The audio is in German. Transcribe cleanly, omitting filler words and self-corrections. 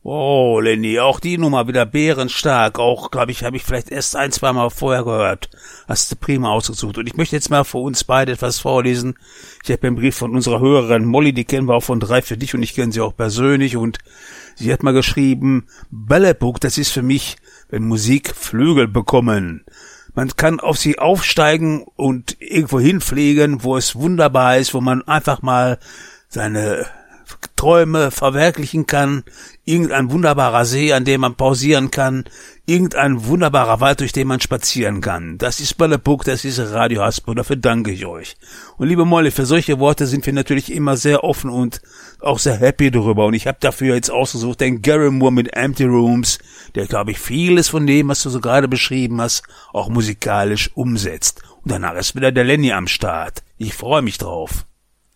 Oh, Lenny, auch die Nummer wieder bärenstark. Auch, glaube ich, habe ich vielleicht erst 1-2 Mal vorher gehört. Hast du prima ausgesucht. Und ich möchte jetzt mal für uns beide etwas vorlesen. Ich habe einen Brief von unserer Hörerin Molly, die kennen wir auch von 3 für dich und ich kenne sie auch persönlich. Und sie hat mal geschrieben, Bällebug, das ist für mich, wenn Musik Flügel bekommen. Man kann auf sie aufsteigen und irgendwo hinfliegen, wo es wunderbar ist, wo man einfach mal seine Träume verwirklichen kann, irgendein wunderbarer See, an dem man pausieren kann, irgendein wunderbarer Wald, durch den man spazieren kann. Das ist Bällebug, das ist Radio Haspo, dafür danke ich euch. Und liebe Molly, für solche Worte sind wir natürlich immer sehr offen und auch sehr happy darüber. Und ich habe dafür jetzt ausgesucht den Gary Moore mit Empty Rooms, der, glaube ich, vieles von dem, was du so gerade beschrieben hast, auch musikalisch umsetzt. Und danach ist wieder der Lenny am Start. Ich freue mich drauf.